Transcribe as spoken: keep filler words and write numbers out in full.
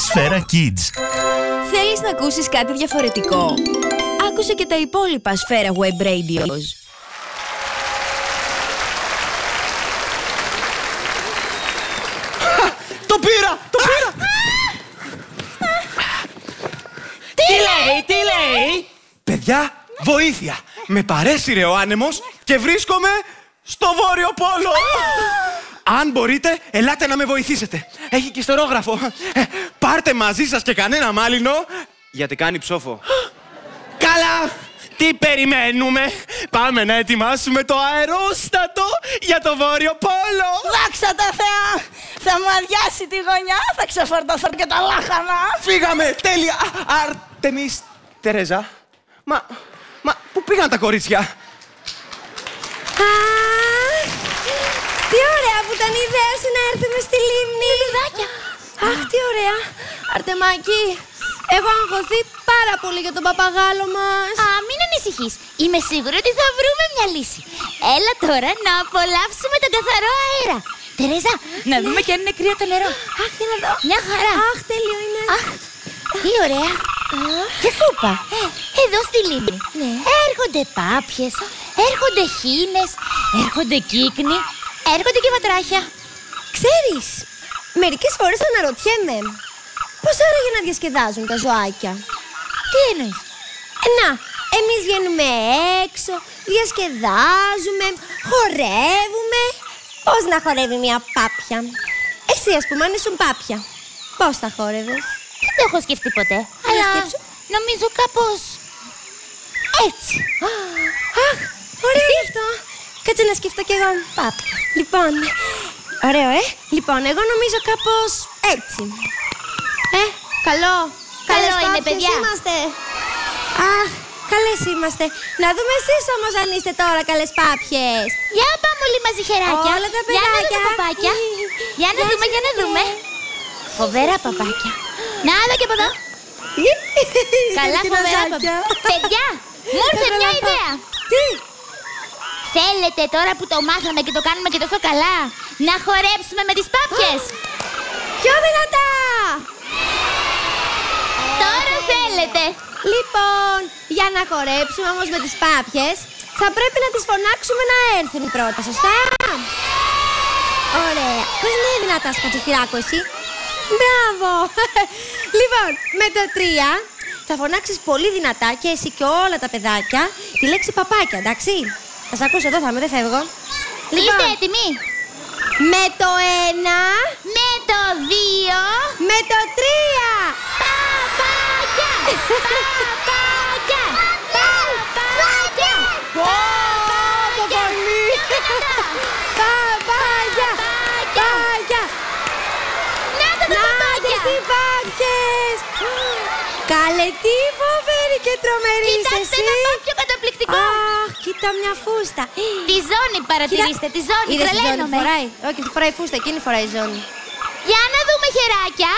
Σφαίρα Kids. Θέλεις να ακούσεις κάτι διαφορετικό? Άκουσε και τα υπόλοιπα Σφαίρα Web Radios. Το πήρα! Το πήρα! Τι λέει, τι λέει? Παιδιά, βοήθεια! Με παρέσυρε ο άνεμος και βρίσκομαι στο Βόρειο Πόλο! Αν μπορείτε, ελάτε να με βοηθήσετε. Έχει και ιστερόγραφο. Ε, πάρτε μαζί σας και κανένα μάλινο, γιατί κάνει ψόφο. Καλά! Τι περιμένουμε? Πάμε να ετοιμάσουμε το αερόστατο για το Βόρειο Πόλο! Δόξα τω Θεώ! Θα μου αδειάσει τη γωνιά, θα ξεφορτωθώ και τα λάχανα! Φύγαμε! Τέλεια! Άρτεμις, Τερέζα. Μα, μα, πού πήγαν τα κορίτσια? Αχ, τι ωραία που ήταν η ιδέα σου να έρθουμε στη λίμνη. Παιδάκια. Αχ, τι ωραία. Αρτεμάκι, έχω αγχωθεί πάρα πολύ για τον παπαγάλο μας. Α, μην ανησυχείς. Είμαι σίγουρη ότι θα βρούμε μια λύση. Έλα τώρα να απολαύσουμε τον καθαρό αέρα. Τερέζα, να Ναι. δούμε και αν είναι κρύο το νερό. Αχ, για να δω. Μια χαρά. Αχ, τέλειο είναι. Αχ, τι ωραία. Και σούπα. Εδώ στη λίμνη. Ναι. Έρχονται πάπιες, έρχονται χήνες, έρχονται κύκνοι, έρχονται και βατράχια. Ξέρεις, μερικές φορές αναρωτιέμαι πώς άραγε να διασκεδάζουν τα ζωάκια. Τι εννοείς? Να, εμείς βγαίνουμε έξω, διασκεδάζουμε, χορεύουμε. Πώς να χορεύει μια πάπια? Εσύ, ας πούμε, αν ήσουν πάπια, πώς θα χόρευες? Δεν το έχω σκεφτεί ποτέ. Αλλά σκέψου. νομίζω κάπως έτσι. Αχ, ωραίο είναι αυτό. Κάτσε να σκεφτώ κι εγώ. Πάπια. Λοιπόν, ωραίο, ε. Λοιπόν, εγώ νομίζω κάπως έτσι. Ε, καλό. Καλό Καλές είναι, πάπιες παιδιά. είμαστε. Αχ, καλές είμαστε. Να δούμε εσείς όμως αν είστε τώρα καλές πάπιες. Για πάμε όλοι μαζί, χεράκια. Όλα τα Για να παιδάκια. δούμε παπάκια. Για να Γεια δούμε, σου, για να ναι. δούμε. Φοβερά παπάκια. Να δω και από εδώ. Καλά, Τι φοβερά ναζάκια. παπάκια. Παιδιά, μου ήρθε Ήθελα μια να πάω. ιδέα. Τι? Θέλετε τώρα που το μάθαμε και το κάνουμε και τόσο καλά να χορέψουμε με τις πάπιες? Πιο δυνατά! Τώρα θέλετε. Λοιπόν, για να χορέψουμε όμως με τις πάπιες, θα πρέπει να τις φωνάξουμε να έρθουν πρώτα, σωστά? Ωραία. Πες ναι δυνατά, Σκατσοχυράκο, εσύ. Μπράβο! Λοιπόν, με το τρία θα φωνάξεις πολύ δυνατά και εσύ και όλα τα παιδάκια τη λέξη παπάκια, εντάξει? Θα σ' ακούσω εδώ, θα είμαι, δεν φεύγω. Είστε έτοιμοι? Με το ένα, Με το δύο. με το τρία. Παπάκια! Παπάκια! Παπάκια! Πω, το πολύ! Παπάκια! Παπάκια! Να τα τα Να παπάκια! τις οι πάπιες! Καλέ, τι φοβερή και τρομερή είσαι Κοιτάξτε εσύ! ένα πάπιο καταπληκτικό! Αχ, κοίτα μια φούστα! Τη ζώνη παρατηρήστε, τη ζώνη, Είδες τη ζώνη τρελαίνομαι. φοράει? Όχι, φοράει φούστα, εκείνη φοράει ζώνη. Για να δούμε, χεράκια.